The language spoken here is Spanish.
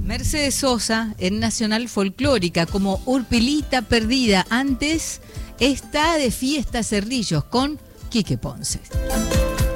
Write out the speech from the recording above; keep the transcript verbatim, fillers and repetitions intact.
Mercedes Sosa en Nacional Folclórica como Urpilita Perdida. Antes está de fiesta Cerrillos con Quique Ponce.